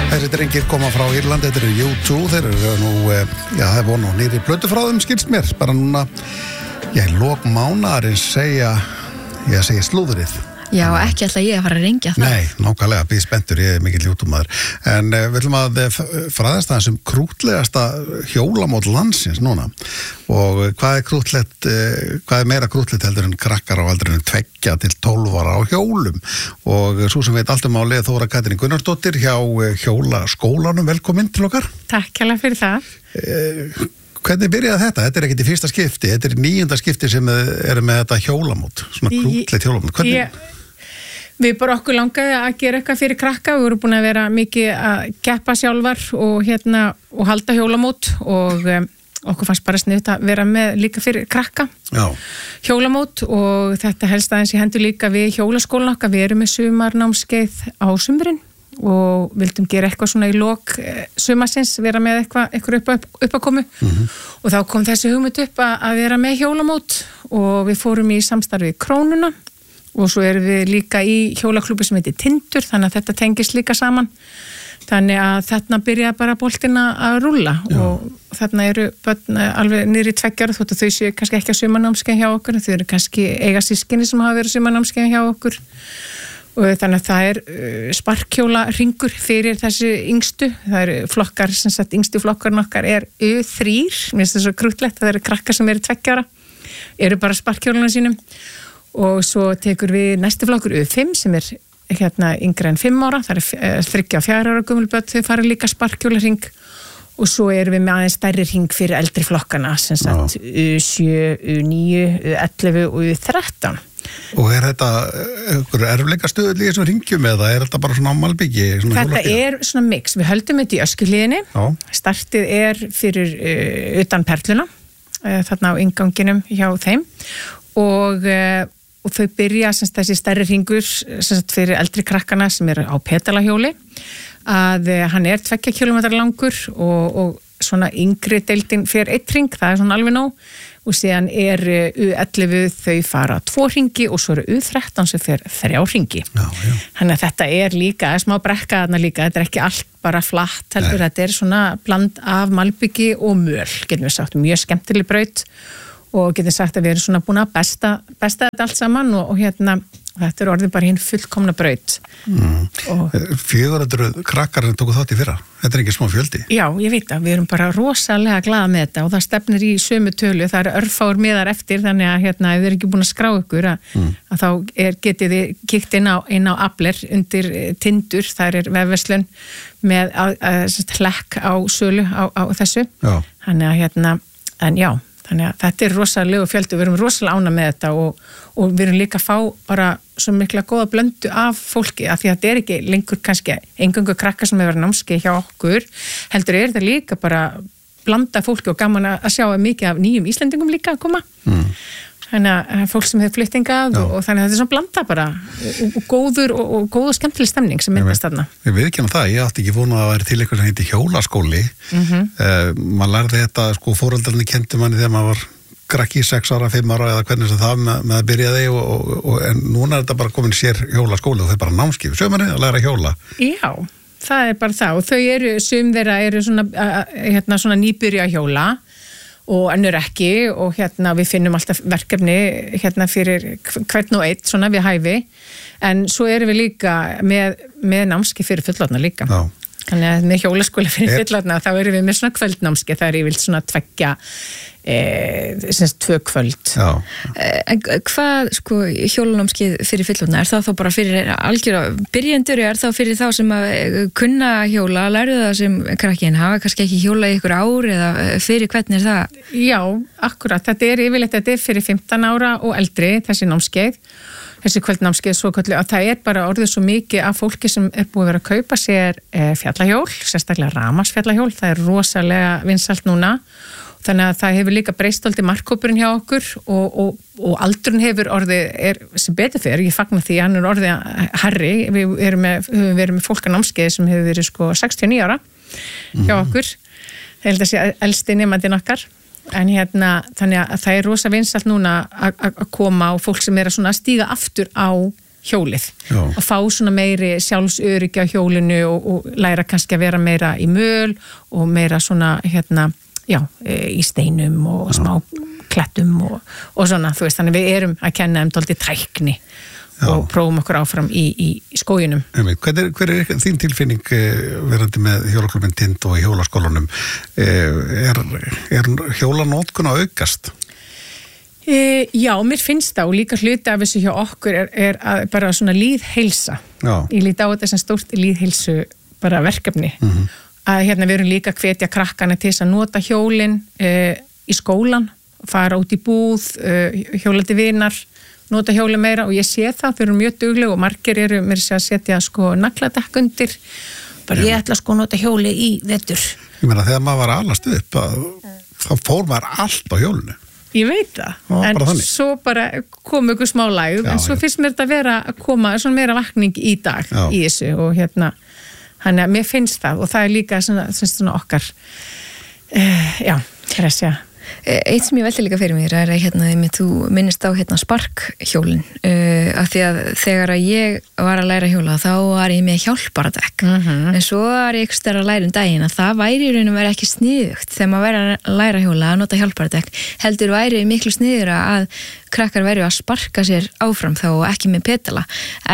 Þessi drengir koma frá Írlandi, þetta eru U2, þeir eru nú, það er nú nýri plötu frá þeim, skilst mér, bara núna, í lok mánaðarins segi slúðrið. Já, ekki ætla ég að fara að rengja það. Nei, nákvæmlega, býð spenntur, ég er mikill YouTube-maður. En við ætlum að fræðast aðeins krútlegasta hjólamót landsins núna. Og hvað er meira krútlegt heldur en krakkar á aldrinum 2 til 12 ára á hjólum. Og svo sem veit allt málið Þóra Katrín Gunnarsdóttir hjá Hjólaskólanum, velkomin til okkar. Takk hérlega fyrir það. Hvernig byrjaði þetta? Þetta er ekkert í fyrsta skipti, þetta er 9. skipti sem eru með þetta hjólamót, svona krútlegt hjólamót. Hvernig? Við bara okkur langaði að gera eitthvað fyrir krakka, við vorum búin að vera mikið að keppa sjálfar og halda hjólamót og okkur fannst bara sniðugt að vera með líka fyrir krakka. Já. Hjólamót og þetta helst aðeins í hendur líka við hjólaskólan okkar, við erum með sumarnámskeið á sumrin og vildum gera eitthvað svona í lok sumarsins, vera með eitthvað uppakomu og þá kom þessi hugmynd upp að vera með hjólamót og við fórum í samstarfi Krónuna og svo erum við líka í hjólaklúbbi sem heitir Tindur, þannig að þetta tengist líka saman. Þannig að þarna byrja bara boltina að rúlla og þarna eru börn alveg niður í 2 ára þótt að þau séu kannski ekki að sumarnámskeið hjá okkur, þau eru kannski eiga systkini sem hafa verið sumarnámskeið hjá okkur og þannig að það er sparkhjóla hringur fyrir þessi yngstu, það eru flokkar, sem sagt yngstu flokkarinn okkar er U3, mér finnst það svo krútlegt, það eru krakkar sem eru 2 ára, eru bara sparkhjóluna sínum og svo tekur við næsti flokkur U5 sem er yngri en 5 ára, það er 3 og 4 ára gömul börn, þau fara líka sparkhjóla hring og svo erum við með aðeins stærri hring fyrir eldri flokkana, sem sagt U7, U9, U11 og U13. Og er þetta einhver erfleikastöðull í þessum hringjum eða er þetta bara svona malbyggi? Þetta er svona mix, við höldum þetta í Öskjuhlíðinni, startið er fyrir utan Perluna, þarna á innganginum hjá þeim og þau byrja þessi stærri hringur fyrir eldri krakkana sem eru á pedalahjóli að hann er 2 kilometra langur og svona yngri deildin fyrir 1 hring, það er svona alveg nóg og síðan er U11 þau fara 2 hringi og svo eru U13 sem fyrir 3 hringi. Þannig að þetta er líka smá brekka þarna líka, þetta er ekki allt bara flatt heldur, þetta er svona bland af malbyggi og möl, getum við sagt, mjög skemmtileg braut og getum sagt að við erum svona búin að besta þetta allt saman og þetta er orðið bara hinn fullkomna braut. 400 krakkar sem tóku þátt í fyrra, þetta er ekki smá fjöldi. Já, ég veit að við erum bara rosalega glaða með þetta og það stefnir í sömu tölu, það eru örfáur miðar eftir þannig að ef þið eru ekki búin að skrá ykkur að þá getið þið kíkt inn á Abler undir Tindur, það er vefverslun með hlekk á sölu á þessu. Þannig að þannig að þetta er rosalega fjöldi og við erum rosalega ánægð með þetta og við erum líka að fá bara svo mikla góða blöndu af fólki af því að þetta er ekki lengur kannski eingöngu krakkar sem hefur verið námskeið hjá okkur, heldur er þetta líka bara blanda fólki og gaman að sjá mikið af nýjum Íslendingum líka að koma. Þannig að fólk sem hefur flyttingað og þannig að þetta er svona blanda bara og góð og skemmtileg stemning sem myndast þarna. Ég veit ekki það, ég átti ekki vona að vera til eitthvað sem heiti hjólaskóli. Maður lærði þetta, foreldrarnir kenndi manni þegar maður var krakki 6 ára, 5 ára eða hvernig sem það með að byrjaði en núna er þetta bara komin sér hjólaskóli og þau bara námskið, sögumari að læra hjóla. Já, það er bara það og þau eru, sum þeirra eru svona nýbyrja hjóla og önnur ekki og við finnum alltaf verkefni fyrir hvern og einn svona við hæfi en svo erum við líka með námski fyrir fullorðna líka. Þannig að með hjólaskóla fyrir fullorðna þá erum við með svona kvöldnámski, það er yfirleitt svona 2 kvöld. En hvað hjólanámskið fyrir fullorðna, er það þá bara fyrir algjöra byrjendur, er það fyrir þá sem að kunna hjóla, lærðu það sem krakkin hafa kannski ekki hjóla í ykkur ár eða fyrir hvernig er það? Já, akkurat, þetta er yfirleitt fyrir 15 ára og eldri þessi námskeið. Þessi kvöldnámskeið svo kallu að það er bara orðið svo mikið af fólki sem er búið að vera að kaupa sér fjallahjól, sérstaklega rafmagnsfjallahjól, það er rosalega vinsælt núna þannig að það hefur líka breyst aldrei markhópurinn hjá okkur og aldurinn hefur orðið sem betur fyrir, ég fagna því hann er orðið herri, við höfum verið með fólkanámskeið sem hefur verið 69 ára hjá okkur, það held að sé elsti nemandinn okkar en þannig að það er rosa vinsælt núna að koma og fólk sem er að stíga aftur á hjólið Já. og fá svona meiri sjálfsöryggi á hjólinu og læra kannski að vera meira í möl og meira svona í steinum og smá klettum og svona, þú veist, þannig við erum að kenna dálítið tækni og prófum okkur áfram í skóginum. Hver er þín tilfinning verandi með hjólaklubbin Tind og í hjólaskólanum? Er hjólanótkun að aukast? Já, mér finnst það og líka hluti af þessu hjá okkur er að bara svona lýðheilsa. Ég líti á þetta sem stórt lýðheilsu bara verkefni. Að við erum líka að hvetja krakkana til þess að nota hjólin í skólan, fara út í búð, hjólandi vinar, nota hjóli meira og ég sé það, þau eru mjög dugleg og margir eru mér að setja nagladekk undir, bara ég ætla að nota hjóli í vetur. Ég meina þegar maður var alast upp þá fór maður allt á hjólinu. Ég veit það, en svo bara kom ykkur smá lægð, en svo finnst mér þetta að vera að koma svona meira vakning í dag í þessu og þannig að mér finnst það og það er líka svona okkar presja. Eitt sem ég velti líka fyrir mér er að þú minnist á sparkhjólin af því að þegar ég var að læra hjóla þá var ég með hjálparadekk en svo var ég ekstra að læra daginn að það væri í raunum verið ekki sniðugt þegar maður væri að læra hjóla að nota hjálparadekk heldur væri miklu sniður að krakkar væri að sparka sér áfram þá og ekki með pedala.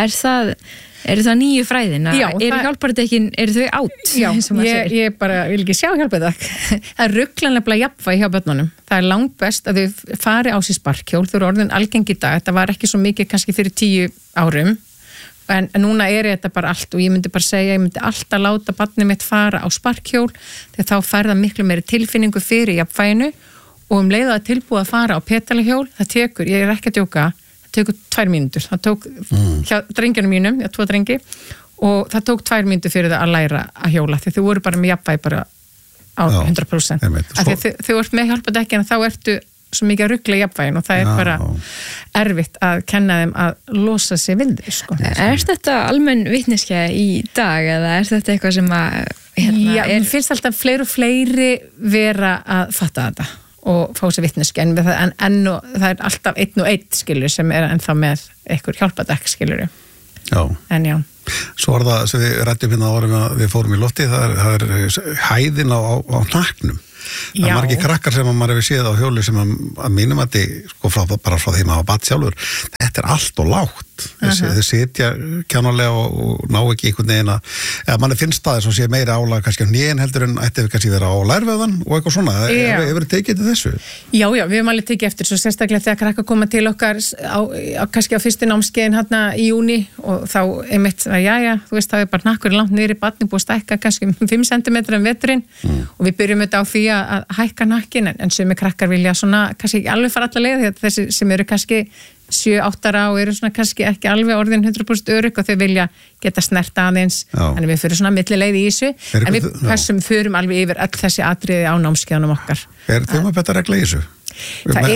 Er það nýju fræðin? Hjálparadekkin, eru þau átt? Já, ég bara vil ekki sjá hjálparadekk. Það er rugglanlega jafnvægi hjá börnunum. Það er langt best að þau fari á sér sparkhjól. Þau eru orðin algeng í dag. Þetta var ekki svo mikið kannski fyrir 10 árum. En núna er þetta bara allt og ég myndi bara segja, ég myndi alltaf láta barnið mitt fara á sparkhjól þegar þá fær það miklu meiri tilfinningu fyrir jafnvæginu og leið að tilbúið að fara á pedalahjól. Það tekur, ég er ekki að djóka, tekur 2 mínútur. Það tók hjá drengjanum mínum, 2 drengi og það tók 2 mínútur fyrir það að læra að hjóla því þau voru bara með jafnvægi bara á 100%. Þau ert með hjálpadekkin en þá ertu svo mikið að ruggla jafnvægin og það er bara erfitt að kenna þeim að losa sig við þau. Er þetta almenn vitneskja í dag eða er þetta eitthvað sem að mér finnst alltaf fleiri og fleiri vera að fatta þetta og fá sér vitneski en það er alltaf 1 og 1 skilur sem er ennþá með einhver hjálpadekk skilur. En já. Svo var það sem við rættum árum að við fórum í lofti, það er hæðin á hnaknum. Það er margir krakkar sem maður hefur séð á hjóli sem að mínum að bara frá því maður hafa bat sjálfur. Þetta er allt og lágt. Þau sitja kjánulega og ná ekki einhvern veginn að manni finnst það sem sé meira álag kannski á hnén heldur en ætti við kannski vera á lærveðan og eitthvað svona. Hefur þið tekið til þessu? Já, við hefum alveg tekið eftir svo sérstaklega þegar krakkar koma til okkar kannski á fyrstu námskeiðin í júní og þá einmitt þú veist það er bara hnakkurinn langt niður í barni búið að stækka kannski 5 cm veturinn og við byrjum þetta á því að hækka hnakkin en sumir krakkar vilja svona kannski ekki alveg fara alla leið því að þessi sem eru kannski 7-8 ára og eru svona kannski ekki alveg orðin 100% örugg og þau vilja geta snert aðeins, en við fyrir svona millileið í þessu, en við þessum förum alveg yfir öll þessi atriði á námskeiðunum okkar. Er þau með betra regla í þessu? Það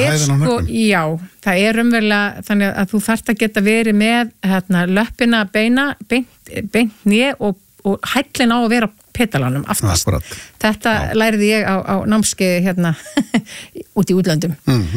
er það er umverulega þannig að þú þarft að geta verið með löppina beint nýja og hællin á að vera petalanum aftast. Þetta læriði ég á námskeiði út í útlöndum.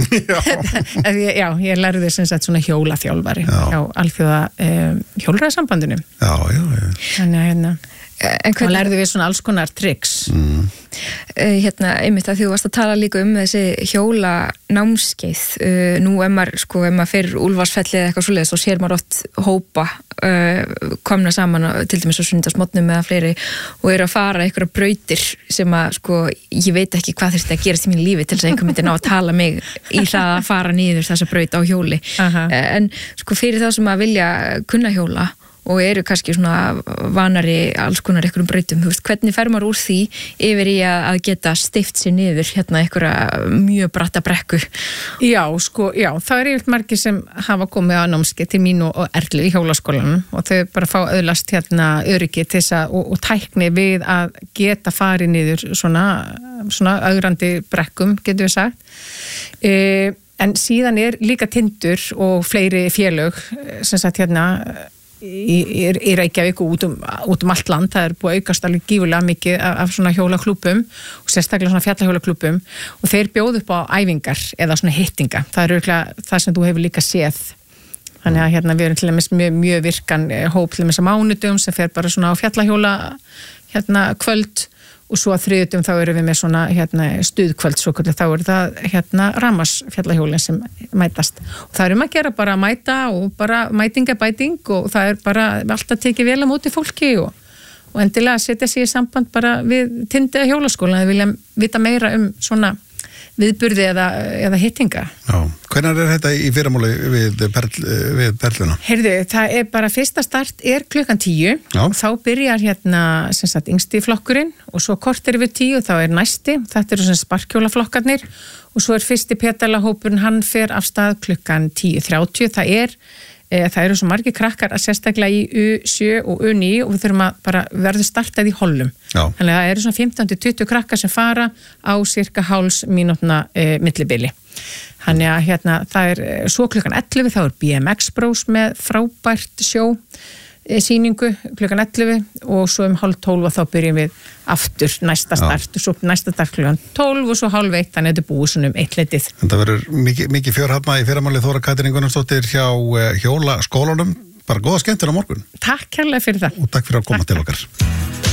Ég læriði sem sagt svona hjólaþjálfari hjá alþjóða hjólræðsambandinu. Þannig að og lærðu við svona alls konar tricks. Einmitt að þú varst að tala líka þessi hjóla námskeið nú ef maður fyrir Úlfarsfelli eða eitthvað svoleiðis og sér maður oft hópa komna saman til dæmis á sunnudagsmorgnum eða fleiri og eru að fara einhverja brautir sem að ég veit ekki hvað þurfti að gerast í mínu lífi til þess að einhver myndi ná að tala mig í það að fara niður þessa braut á hjóli en fyrir þá sem að vilja kunna hjóla og eru kannski svona vanari alls konar einhverjum brautum, þú veist, hvernig fer maður úr því yfir í að geta steypt sér niður einhverja mjög bratta brekku? Já, það er yfirleitt margir sem hafa komið á námskeið til mín og Erlu í hjólaskólanum og þau bara fá öðlast öryggi til þess og tækni við að geta farið niður svona ögrandi brekkum, getum við sagt. En síðan er líka Tindur og fleiri félög sem sagt í Reykjavík og út um allt land, það er búið að aukast alveg gífurlega mikið af svona hjólaklúbbum og sérstaklega svona fjallahjólaklúbbum og þeir bjóðu upp á æfingar eða svona hittinga, það er örugglega það sem þú hefur líka séð Þannig að hérna við erum til dæmis mjög virkan hóp til dæmis á mánudum sem fer bara svona á fjallahjóla hérna kvöld og svo að þriðjudum þá erum við með svona hérna stuðkvöld svo kvöld, þá það hérna rafmagnsfjallahjólin sem mætast og það að gera bara að mæta og bara mætingabæting og það bara alltaf tekið vel á móti fólki og endilega setja sig í samband bara við Tindi eða hjólaskólan eða vilja vita meira svona viðburði eða hittinga. Já, hvenær þetta í fyrramáli við Perluna? Heyrðu, það bara fyrsta start 10:00 og þá byrjar hérna sem sagt yngsti flokkurinn og svo korter við 10 þá næsti, þetta eru sem sparkjólaflokkarnir og svo fyrsti pedalahópurinn, hann fer af stað 10:30, það eru svo margir krakkar að sérstaklega í U7 og U9 og við þurfum að bara verður startað í hollum. Þannig að það eru svona 15-20 krakkar sem fara á cirka hálfs mínútna millibili. Þannig að hérna það svo 11:00 þá BMX Bros með frábært sýningu 11:00 og svo 11:30 þá byrjum við aftur næsta start og svo næsta start 12:00 og svo 12:30 þannig að þetta búið svona 1:00. Þetta verður mikið fjörhafna í fyrramáli Þóra Katrín Gunnarsdóttir hjá hjólaskólanum. Bara góða skemmtun á morgun. Takk kærlega fyrir það. Og takk fyrir að koma til okkar.